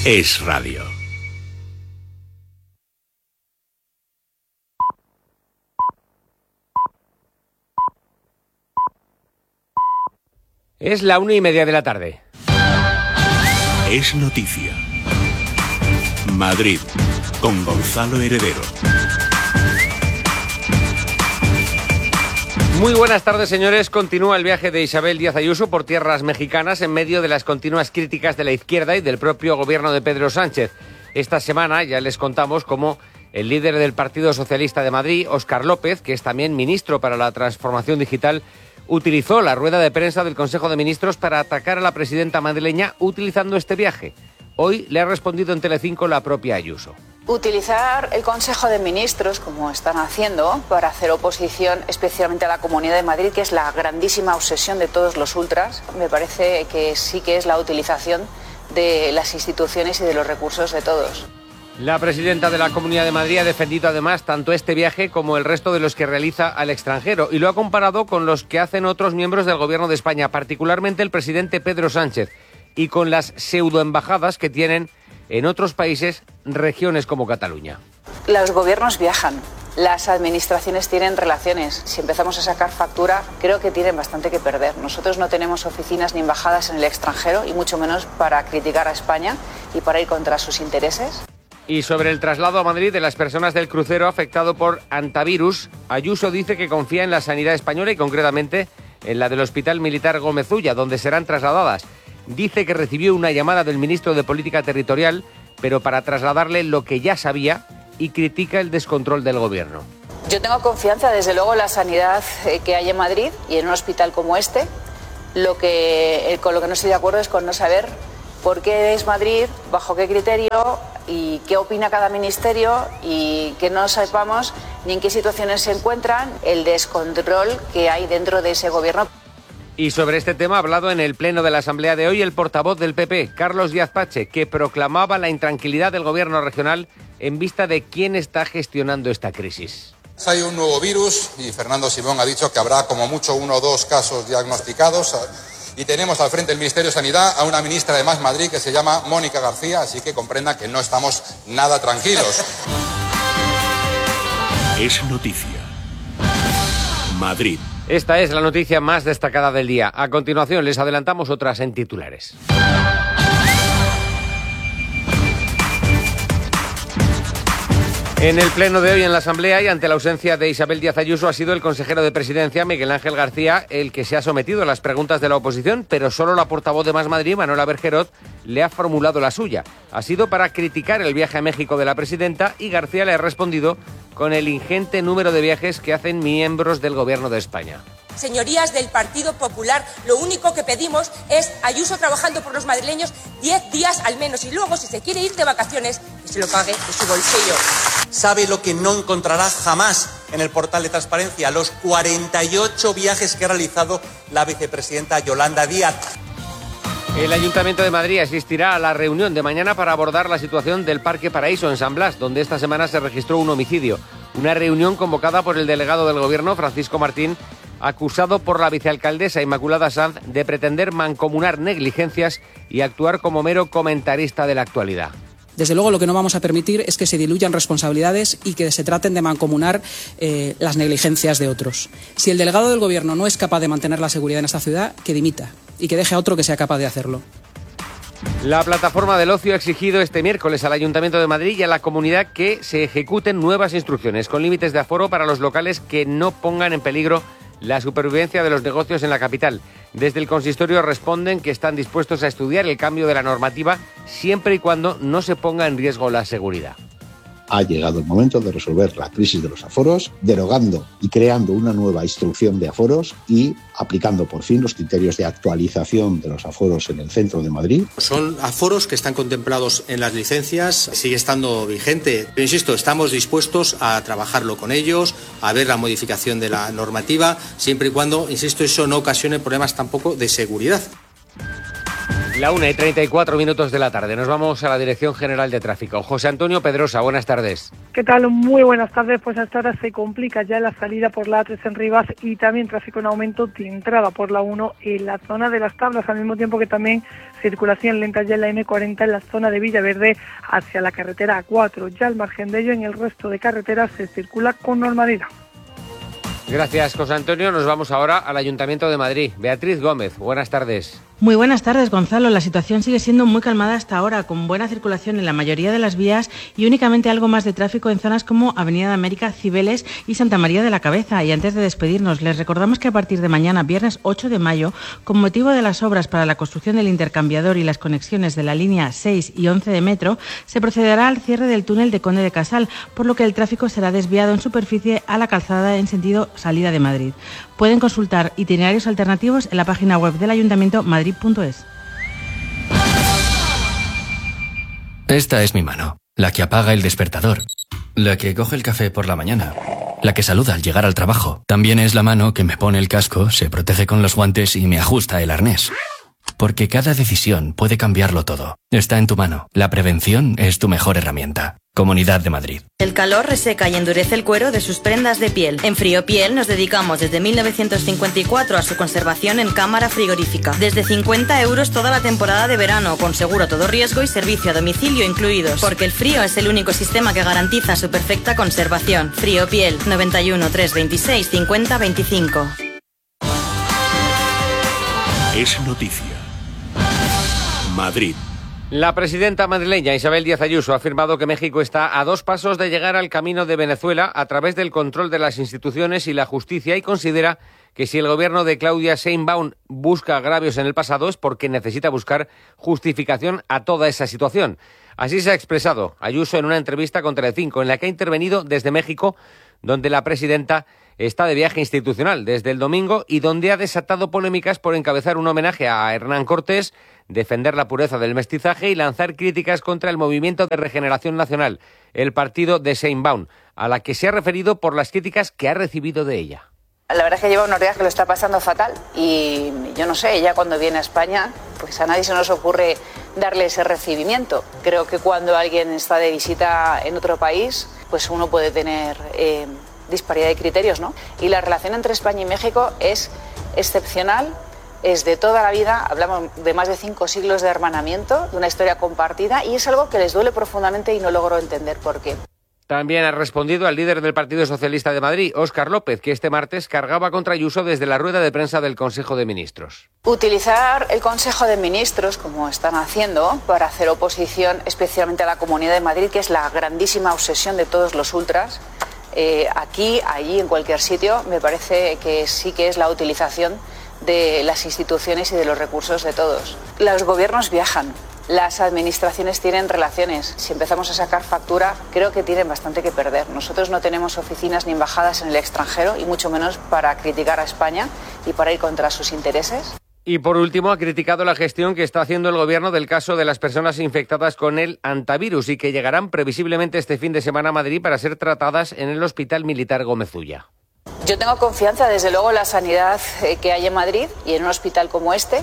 Es Radio. Es la 1:30 de la tarde. Es noticia. Madrid, con Gonzalo Heredero. Muy buenas tardes, señores. Continúa el viaje de Isabel Díaz Ayuso por tierras mexicanas en medio de las continuas críticas de la izquierda y del propio gobierno de Pedro Sánchez. Esta semana ya les contamos cómo el líder del Partido Socialista de Madrid, Óscar López, que es también ministro para la transformación digital, utilizó la rueda de prensa del Consejo de Ministros para atacar a la presidenta madrileña utilizando este viaje. Hoy le ha respondido en Telecinco la propia Ayuso. Utilizar el Consejo de Ministros, como están haciendo, para hacer oposición especialmente a la Comunidad de Madrid, que es la grandísima obsesión de todos los ultras, me parece que sí que es la utilización de las instituciones y de los recursos de todos. La presidenta de la Comunidad de Madrid ha defendido además tanto este viaje como el resto de los que realiza al extranjero y lo ha comparado con los que hacen otros miembros del Gobierno de España, particularmente el presidente Pedro Sánchez, y con las pseudoembajadas que tienen en otros países, regiones como Cataluña. Los gobiernos viajan, las administraciones tienen relaciones. Si empezamos a sacar factura, creo que tienen bastante que perder. Nosotros no tenemos oficinas ni embajadas en el extranjero, y mucho menos para criticar a España y para ir contra sus intereses. Y sobre el traslado a Madrid de las personas del crucero afectado por hantavirus, Ayuso dice que confía en la sanidad española y concretamente en la del Hospital Militar Gómez Ulla, donde serán trasladadas. Dice que recibió una llamada del ministro de Política Territorial, pero para trasladarle lo que ya sabía, y critica el descontrol del gobierno. Yo tengo confianza, desde luego, en la sanidad que hay en Madrid y en un hospital como este. Con lo que no estoy de acuerdo es con no saber por qué es Madrid, bajo qué criterio y qué opina cada ministerio, y que no sepamos ni en qué situaciones se encuentran, el descontrol que hay dentro de ese gobierno. Y sobre este tema ha hablado en el pleno de la Asamblea de hoy el portavoz del PP, Carlos Díaz Pache, que proclamaba la intranquilidad del gobierno regional en vista de quién está gestionando esta crisis. Hay un nuevo virus y Fernando Simón ha dicho que habrá como mucho 1 o 2 casos diagnosticados. Y tenemos al frente del Ministerio de Sanidad a una ministra de Más Madrid que se llama Mónica García, así que comprendan que no estamos nada tranquilos. Es noticia. Madrid. Esta es la noticia más destacada del día. A continuación les adelantamos otras en titulares. En el pleno de hoy en la Asamblea y ante la ausencia de Isabel Díaz Ayuso ha sido el consejero de Presidencia, Miguel Ángel García, el que se ha sometido a las preguntas de la oposición, pero solo la portavoz de Más Madrid, Manuela Bergerot, le ha formulado la suya. Ha sido para criticar el viaje a México de la presidenta y García le ha respondido con el ingente número de viajes que hacen miembros del Gobierno de España. Señorías del Partido Popular, lo único que pedimos es Ayuso trabajando por los madrileños 10 días al menos, y luego, si se quiere ir de vacaciones, que se lo pague de su bolsillo. ¿Sabe lo que no encontrará jamás en el portal de transparencia? Los 48 viajes que ha realizado la vicepresidenta Yolanda Díaz. El Ayuntamiento de Madrid asistirá a la reunión de mañana para abordar la situación del Parque Paraíso en San Blas, donde esta semana se registró un homicidio. Una reunión convocada por el delegado del Gobierno, Francisco Martín, acusado por la vicealcaldesa Inmaculada Sanz de pretender mancomunar negligencias y actuar como mero comentarista de la actualidad. Desde luego, lo que no vamos a permitir es que se diluyan responsabilidades y que se traten de mancomunar las negligencias de otros. Si el delegado del Gobierno no es capaz de mantener la seguridad en esta ciudad, que dimita y que deje a otro que sea capaz de hacerlo. La plataforma del ocio ha exigido este miércoles al Ayuntamiento de Madrid y a la comunidad que se ejecuten nuevas instrucciones con límites de aforo para los locales que no pongan en peligro la supervivencia de los negocios en la capital. Desde el consistorio responden que están dispuestos a estudiar el cambio de la normativa siempre y cuando no se ponga en riesgo la seguridad. Ha llegado el momento de resolver la crisis de los aforos, derogando y creando una nueva instrucción de aforos y aplicando por fin los criterios de actualización de los aforos en el centro de Madrid. Son aforos que están contemplados en las licencias, sigue estando vigente. Pero insisto, estamos dispuestos a trabajarlo con ellos, a ver la modificación de la normativa, siempre y cuando, insisto, eso no ocasione problemas tampoco de seguridad. La 1:34 de la tarde. Nos vamos a la Dirección General de Tráfico. José Antonio Pedrosa, buenas tardes. ¿Qué tal? Muy buenas tardes. Pues hasta ahora se complica ya la salida por la A3 en Rivas y también tráfico en aumento de entrada por la 1 en la zona de Las Tablas, al mismo tiempo que también circulación lenta ya en la M40 en la zona de Villaverde hacia la carretera A4. Ya al margen de ello, en el resto de carreteras se circula con normalidad. Gracias, José Antonio. Nos vamos ahora al Ayuntamiento de Madrid. Beatriz Gómez, buenas tardes. Muy buenas tardes, Gonzalo. La situación sigue siendo muy calmada hasta ahora, con buena circulación en la mayoría de las vías y únicamente algo más de tráfico en zonas como Avenida de América, Cibeles y Santa María de la Cabeza. Y antes de despedirnos, les recordamos que a partir de mañana, viernes 8 de mayo, con motivo de las obras para la construcción del intercambiador y las conexiones de la línea 6 y 11 de metro, se procederá al cierre del túnel de Conde de Casal, por lo que el tráfico será desviado en superficie a la calzada en sentido salida de Madrid. Pueden consultar itinerarios alternativos en la página web del Ayuntamiento madrid.es. Esta es mi mano, la que apaga el despertador, la que coge el café por la mañana, la que saluda al llegar al trabajo. También es la mano que me pone el casco, se protege con los guantes y me ajusta el arnés. Porque cada decisión puede cambiarlo todo. Está en tu mano. La prevención es tu mejor herramienta. Comunidad de Madrid. El calor reseca y endurece el cuero de sus prendas de piel. En Friopiel nos dedicamos desde 1954 a su conservación en cámara frigorífica. Desde 50 € toda la temporada de verano, con seguro todo riesgo y servicio a domicilio incluidos. Porque el frío es el único sistema que garantiza su perfecta conservación. Friopiel, 91 326 50 25. Es noticia. Madrid. La presidenta madrileña Isabel Díaz Ayuso ha afirmado que México está a 2 pasos de llegar al camino de Venezuela a través del control de las instituciones y la justicia, y considera que si el gobierno de Claudia Sheinbaum busca agravios en el pasado es porque necesita buscar justificación a toda esa situación. Así se ha expresado Ayuso en una entrevista con Telecinco, en la que ha intervenido desde México, donde la presidenta está de viaje institucional desde el domingo y donde ha desatado polémicas por encabezar un homenaje a Hernán Cortés, defender la pureza del mestizaje y lanzar críticas contra el Movimiento de Regeneración Nacional, el partido de Sheinbaum, a la que se ha referido por las críticas que ha recibido de ella. La verdad es que lleva unos días que lo está pasando fatal y yo no sé, ella cuando viene a España, pues a nadie se nos ocurre darle ese recibimiento. Creo que cuando alguien está de visita en otro país, pues uno puede tener disparidad de criterios, ¿no? Y la relación entre España y México es excepcional, es de toda la vida, hablamos de más de 5 siglos de hermanamiento, de una historia compartida, y es algo que les duele profundamente y no logro entender por qué. También ha respondido al líder del Partido Socialista de Madrid, Óscar López, que este martes cargaba contra Ayuso desde la rueda de prensa del Consejo de Ministros. Utilizar el Consejo de Ministros, como están haciendo, para hacer oposición especialmente a la Comunidad de Madrid, que es la grandísima obsesión de todos los ultras, aquí, allí, en cualquier sitio, me parece que sí que es la utilización de las instituciones y de los recursos de todos. Los gobiernos viajan, las administraciones tienen relaciones. Si empezamos a sacar factura, creo que tienen bastante que perder. Nosotros no tenemos oficinas ni embajadas en el extranjero, y mucho menos para criticar a España y para ir contra sus intereses. Y por último, ha criticado la gestión que está haciendo el gobierno del caso de las personas infectadas con el hantavirus y que llegarán previsiblemente este fin de semana a Madrid para ser tratadas en el Hospital Militar Gómez Ulla. Yo tengo confianza, desde luego, en la sanidad que hay en Madrid y en un hospital como este.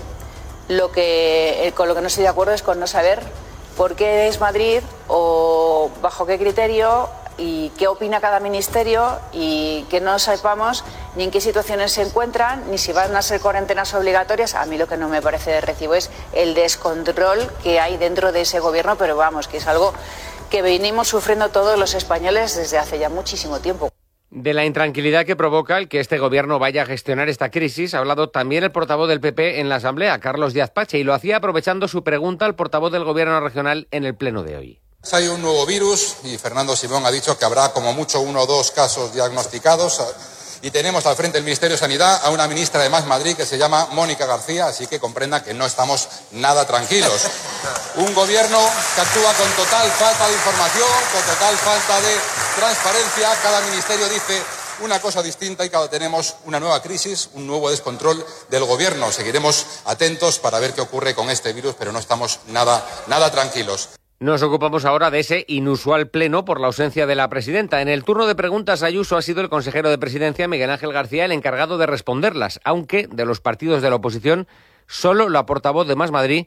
Con lo que no estoy de acuerdo es con no saber por qué es Madrid o bajo qué criterio y qué opina cada ministerio, y que no sepamos ni en qué situaciones se encuentran, ni si van a ser cuarentenas obligatorias. A mí lo que no me parece de recibo es el descontrol que hay dentro de ese gobierno, pero vamos, que es algo que venimos sufriendo todos los españoles desde hace ya muchísimo tiempo. De la intranquilidad que provoca el que este gobierno vaya a gestionar esta crisis ha hablado también el portavoz del PP en la Asamblea, Carlos Díaz Pache, y lo hacía aprovechando su pregunta al portavoz del Gobierno regional en el pleno de hoy. Hay un nuevo virus y Fernando Simón ha dicho que habrá como mucho 1 o 2 casos diagnosticados, y tenemos al frente del Ministerio de Sanidad a una ministra de Más Madrid que se llama Mónica García, así que comprenda que no estamos nada tranquilos. Un gobierno que actúa con total falta de información, con total falta de transparencia. Cada ministerio dice una cosa distinta y cada tenemos una nueva crisis, un nuevo descontrol del gobierno. Seguiremos atentos para ver qué ocurre con este virus, pero no estamos nada tranquilos. Nos ocupamos ahora de ese inusual pleno por la ausencia de la presidenta. En el turno de preguntas a Ayuso ha sido el consejero de Presidencia, Miguel Ángel García, el encargado de responderlas, aunque de los partidos de la oposición solo la portavoz de Más Madrid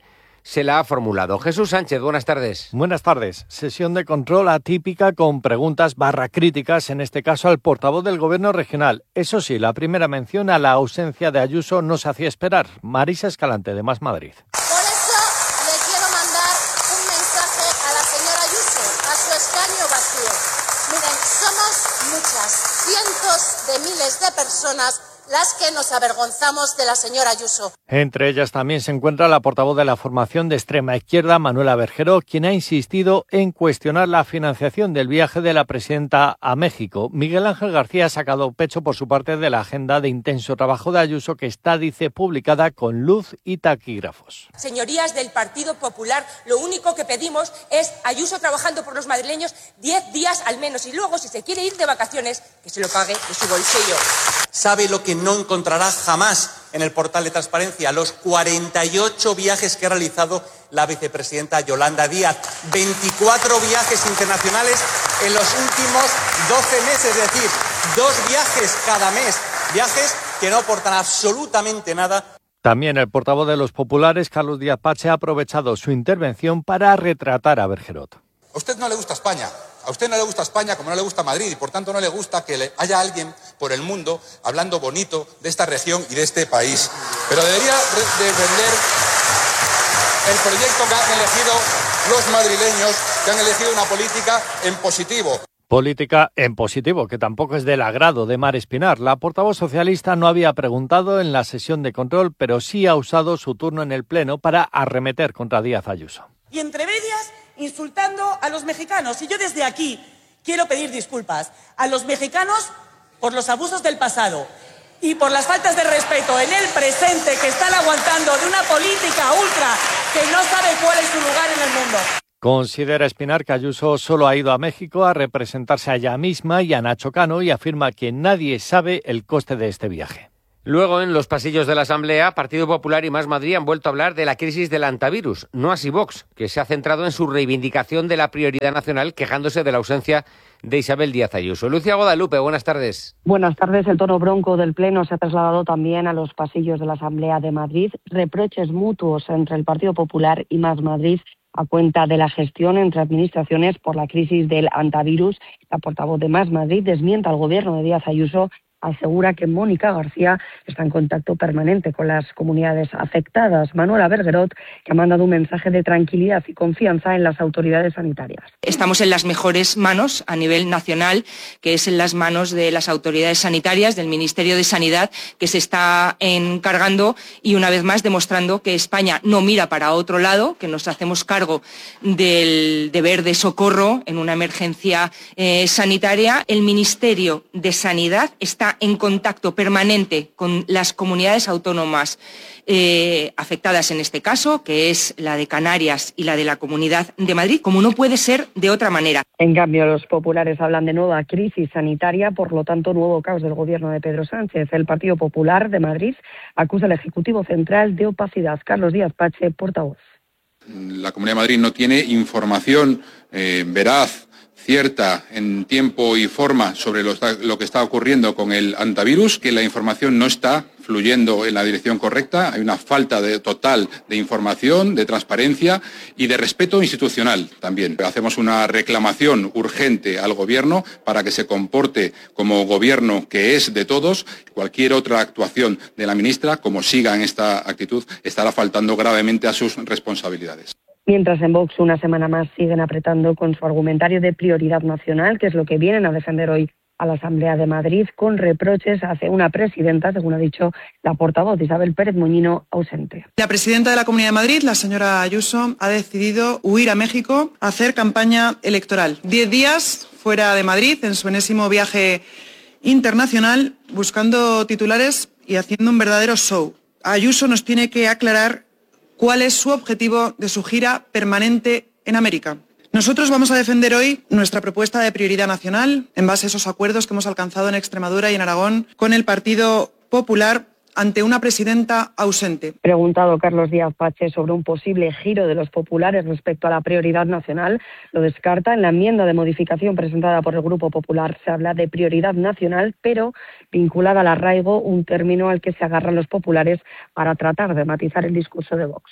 se la ha formulado. Jesús Sánchez, buenas tardes. Buenas tardes. Sesión de control atípica con preguntas ⁻críticas, en este caso al portavoz del Gobierno regional. Eso sí, la primera mención a la ausencia de Ayuso no se hacía esperar. Marisa Escalante, de Más Madrid. Por eso le quiero mandar un mensaje a la señora Ayuso, a su escaño vacío. Miren, somos muchas, cientos de miles de personas las que nos avergonzamos de la señora Ayuso. Entre ellas también se encuentra la portavoz de la formación de extrema izquierda, Manuela Bergeró, quien ha insistido en cuestionar la financiación del viaje de la presidenta a México. Miguel Ángel García ha sacado pecho por su parte de la agenda de intenso trabajo de Ayuso, que está, dice, publicada con luz y taquígrafos. Señorías del Partido Popular, lo único que pedimos es Ayuso trabajando por los madrileños 10 días al menos, y luego, si se quiere ir de vacaciones, que se lo pague de su bolsillo. ¿Sabe lo que no encontrará jamás en el portal de transparencia? Los 48 viajes que ha realizado la vicepresidenta Yolanda Díaz. 24 viajes internacionales en los últimos 12 meses, es decir, 2 viajes cada mes. Viajes que no aportan absolutamente nada. También el portavoz de los populares, Carlos Díaz Pache, ha aprovechado su intervención para retratar a Bergerot. A usted no le gusta España. A usted no le gusta España como no le gusta Madrid, y por tanto no le gusta que haya alguien por el mundo hablando bonito de esta región y de este país. Pero debería defender el proyecto que han elegido los madrileños, que han elegido una política en positivo. Política en positivo, que tampoco es del agrado de Mar Espinar. La portavoz socialista no había preguntado en la sesión de control, pero sí ha usado su turno en el Pleno para arremeter contra Díaz Ayuso. Y entre medias, insultando a los mexicanos. Y yo desde aquí quiero pedir disculpas a los mexicanos por los abusos del pasado y por las faltas de respeto en el presente que están aguantando de una política ultra que no sabe cuál es su lugar en el mundo. Considera Espinar que Ayuso solo ha ido a México a representarse a ella misma y a Nacho Cano, y afirma que nadie sabe el coste de este viaje. Luego, en los pasillos de la Asamblea, Partido Popular y Más Madrid han vuelto a hablar de la crisis del antivirus, no así Vox, que se ha centrado en su reivindicación de la prioridad nacional, quejándose de la ausencia de Isabel Díaz Ayuso. Lucía Guadalupe, buenas tardes. Buenas tardes. El tono bronco del Pleno se ha trasladado también a los pasillos de la Asamblea de Madrid. Reproches mutuos entre el Partido Popular y Más Madrid a cuenta de la gestión entre administraciones por la crisis del antivirus. La portavoz de Más Madrid desmienta al gobierno de Díaz Ayuso, asegura que Mónica García está en contacto permanente con las comunidades afectadas. Manuela Bergerot, que ha mandado un mensaje de tranquilidad y confianza en las autoridades sanitarias. Estamos en las mejores manos a nivel nacional, que es en las manos de las autoridades sanitarias, del Ministerio de Sanidad, que se está encargando y una vez más demostrando que España no mira para otro lado, que nos hacemos cargo del deber de socorro en una emergencia sanitaria. El Ministerio de Sanidad está en contacto permanente con las comunidades autónomas afectadas en este caso, que es la de Canarias y la de la Comunidad de Madrid, como no puede ser de otra manera. En cambio, los populares hablan de nueva crisis sanitaria, por lo tanto, nuevo caos del gobierno de Pedro Sánchez. El Partido Popular de Madrid acusa al Ejecutivo Central de opacidad. Carlos Díaz Pache, portavoz. La Comunidad de Madrid no tiene información veraz, cierta, en tiempo y forma sobre lo que está ocurriendo con el antivirus, que la información no está fluyendo en la dirección correcta, hay una falta total de información, de transparencia y de respeto institucional también. Hacemos una reclamación urgente al Gobierno para que se comporte como Gobierno que es de todos. Cualquier otra actuación de la ministra, como siga en esta actitud, estará faltando gravemente a sus responsabilidades. Mientras en Vox una semana más siguen apretando con su argumentario de prioridad nacional, que es lo que vienen a defender hoy a la Asamblea de Madrid, con reproches hacia una presidenta, según ha dicho la portavoz Isabel Pérez Moñino, ausente. La presidenta de la Comunidad de Madrid, la señora Ayuso, ha decidido huir a México a hacer campaña electoral. 10 días fuera de Madrid, en su enésimo viaje internacional, buscando titulares y haciendo un verdadero show. Ayuso nos tiene que aclarar cuál es su objetivo de su gira permanente en América. Nosotros vamos a defender hoy nuestra propuesta de prioridad nacional en base a esos acuerdos que hemos alcanzado en Extremadura y en Aragón con el Partido Popular ante una presidenta ausente. Preguntado Carlos Díaz Pache sobre un posible giro de los populares respecto a la prioridad nacional, lo descarta. En la enmienda de modificación presentada por el Grupo Popular se habla de prioridad nacional, pero vinculada al arraigo, un término al que se agarran los populares para tratar de matizar el discurso de Vox.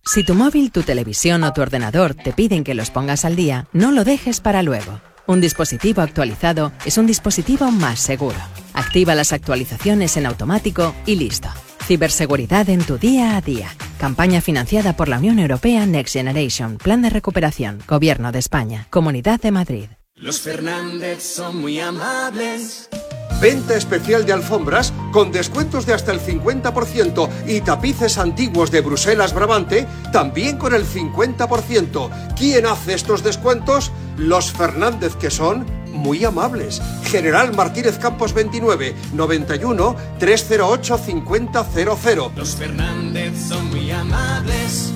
Si tu móvil, tu televisión o tu ordenador te piden que los pongas al día, no lo dejes para luego. Un dispositivo actualizado es un dispositivo más seguro. Activa las actualizaciones en automático y listo. Ciberseguridad en tu día a día. Campaña financiada por la Unión Europea Next Generation. Plan de recuperación. Gobierno de España. Comunidad de Madrid. Los Fernández son muy amables. Venta especial de alfombras con descuentos de hasta el 50% y tapices antiguos de Bruselas Brabante también con el 50%. ¿Quién hace estos descuentos? Los Fernández, que son muy amables. General Martínez Campos 29, 91 308 5000. Los Fernández son muy amables.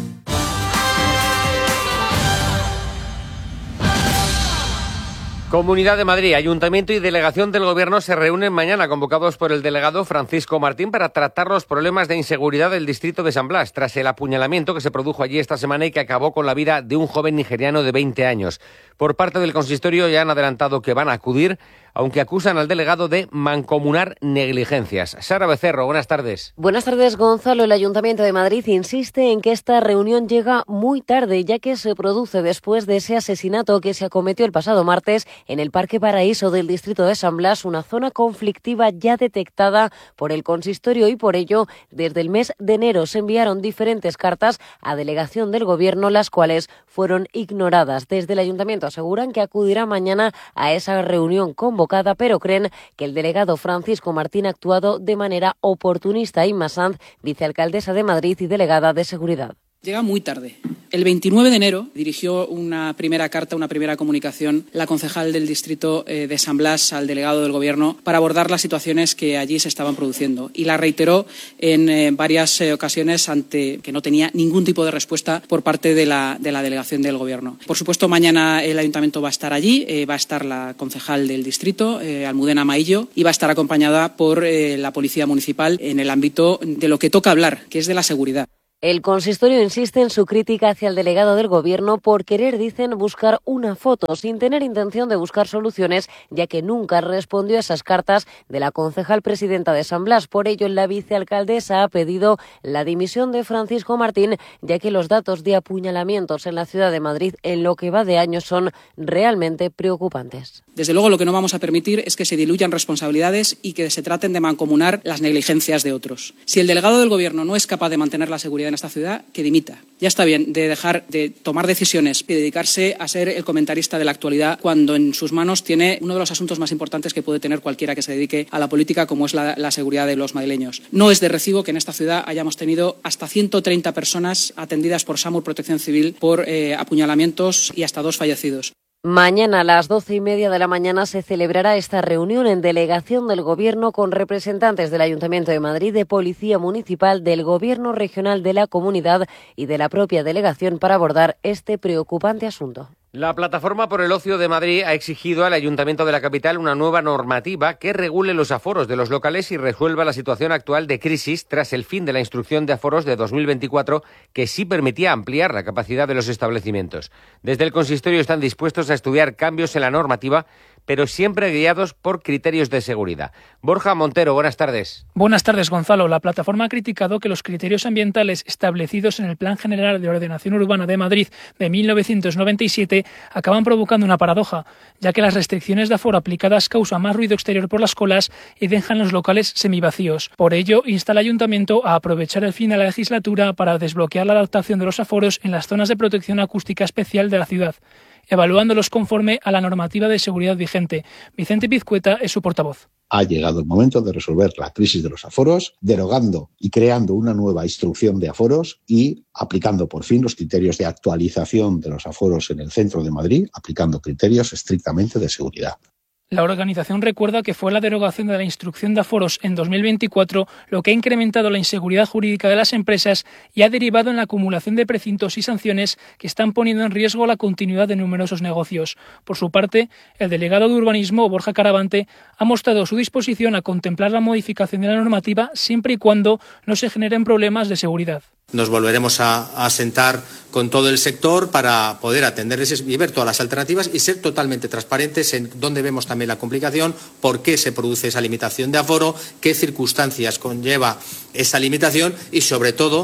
Comunidad de Madrid, Ayuntamiento y Delegación del Gobierno se reúnen mañana, convocados por el delegado Francisco Martín, para tratar los problemas de inseguridad del distrito de San Blas, tras el apuñalamiento que se produjo allí esta semana y que acabó con la vida de un joven nigeriano de 20 años. Por parte del consistorio ya han adelantado que van a acudir, aunque acusan al delegado de mancomunar negligencias. Sara Becerro, buenas tardes. Buenas tardes, Gonzalo. El Ayuntamiento de Madrid insiste en que esta reunión llega muy tarde, ya que se produce después de ese asesinato que se acometió el pasado martes en el Parque Paraíso del distrito de San Blas, una zona conflictiva ya detectada por el consistorio, y por ello, desde el mes de enero se enviaron diferentes cartas a delegación del Gobierno, las cuales fueron ignoradas. Desde el Ayuntamiento aseguran que acudirá mañana a esa reunión convocada, pero creen que el delegado Francisco Martín ha actuado de manera oportunista. Inma Sanz, vicealcaldesa de Madrid y delegada de Seguridad. Llega muy tarde. El 29 de enero dirigió una primera carta, una primera comunicación, la concejal del distrito de San Blas al delegado del Gobierno para abordar las situaciones que allí se estaban produciendo. Y la reiteró en varias ocasiones ante que no tenía ningún tipo de respuesta por parte de la delegación del Gobierno. Por supuesto, mañana el Ayuntamiento va a estar allí, va a estar la concejal del distrito, Almudena Maillo, y va a estar acompañada por la Policía Municipal en el ámbito de lo que toca hablar, que es de la seguridad. El consistorio insiste en su crítica hacia el delegado del Gobierno por querer, dicen, buscar una foto sin tener intención de buscar soluciones, ya que nunca respondió a esas cartas de la concejal presidenta de San Blas. Por ello, la vicealcaldesa ha pedido la dimisión de Francisco Martín, ya que los datos de apuñalamientos en la ciudad de Madrid en lo que va de año son realmente preocupantes. Desde luego, lo que no vamos a permitir es que se diluyan responsabilidades y que se traten de mancomunar las negligencias de otros. Si el delegado del Gobierno no es capaz de mantener la seguridad en esta ciudad, que dimita. Ya está bien de dejar de tomar decisiones y dedicarse a ser el comentarista de la actualidad cuando en sus manos tiene uno de los asuntos más importantes que puede tener cualquiera que se dedique a la política, como es la seguridad de los madrileños. No es de recibo que en esta ciudad hayamos tenido hasta 130 personas atendidas por SAMUR Protección Civil por apuñalamientos y hasta 2 fallecidos. Mañana a las 12:30 de la mañana se celebrará esta reunión en delegación del Gobierno con representantes del Ayuntamiento de Madrid, de Policía Municipal, del Gobierno Regional de la Comunidad y de la propia delegación para abordar este preocupante asunto. La Plataforma por el Ocio de Madrid ha exigido al Ayuntamiento de la capital una nueva normativa que regule los aforos de los locales y resuelva la situación actual de crisis tras el fin de la instrucción de aforos de 2024, que sí permitía ampliar la capacidad de los establecimientos. Desde el consistorio están dispuestos a estudiar cambios en la normativa, pero siempre guiados por criterios de seguridad. Borja Montero, buenas tardes. Buenas tardes, Gonzalo. La plataforma ha criticado que los criterios ambientales establecidos en el Plan General de Ordenación Urbana de Madrid de 1997 acaban provocando una paradoja, ya que las restricciones de aforo aplicadas causan más ruido exterior por las colas y dejan los locales semivacíos. Por ello, insta al Ayuntamiento a aprovechar el fin de la legislatura para desbloquear la adaptación de los aforos en las zonas de protección acústica especial de la ciudad, evaluándolos conforme a la normativa de seguridad vigente. Vicente Pizcueta es su portavoz. Ha llegado el momento de resolver la crisis de los aforos, derogando y creando una nueva instrucción de aforos y aplicando por fin los criterios de actualización de los aforos en el centro de Madrid, aplicando criterios estrictamente de seguridad. La organización recuerda que fue la derogación de la instrucción de aforos en 2024 lo que ha incrementado la inseguridad jurídica de las empresas y ha derivado en la acumulación de precintos y sanciones que están poniendo en riesgo la continuidad de numerosos negocios. Por su parte, el delegado de Urbanismo, Borja Caravante, ha mostrado su disposición a contemplar la modificación de la normativa siempre y cuando no se generen problemas de seguridad. Nos volveremos a sentar con todo el sector para poder atenderles y ver todas las alternativas y ser totalmente transparentes en dónde vemos también la complicación, por qué se produce esa limitación de aforo, qué circunstancias conlleva esa limitación y, sobre todo,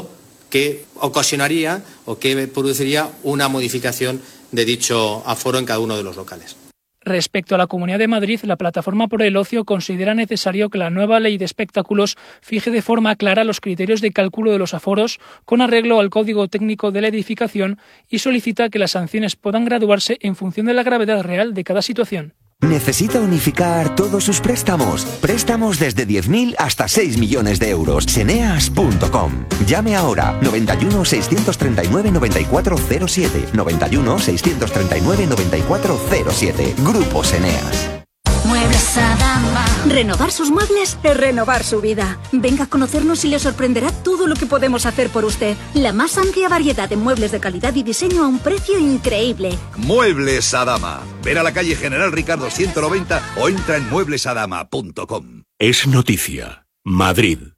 que ocasionaría o que produciría una modificación de dicho aforo en cada uno de los locales. Respecto a la Comunidad de Madrid, la Plataforma por el Ocio considera necesario que la nueva ley de espectáculos fije de forma clara los criterios de cálculo de los aforos con arreglo al Código Técnico de la Edificación y solicita que las sanciones puedan graduarse en función de la gravedad real de cada situación. ¿Necesita unificar todos sus préstamos? Préstamos desde 10.000 hasta 6 millones de euros. Seneas.com. Llame ahora 91 639 9407. 91 639 9407. Grupo Seneas. Muebles Adama. Renovar sus muebles es renovar su vida. Venga a conocernos y le sorprenderá todo lo que podemos hacer por usted. La más amplia variedad de muebles de calidad y diseño a un precio increíble. Muebles Adama. Ven a la calle General Ricardo 190 o entra en mueblesadama.com. Es noticia. Madrid.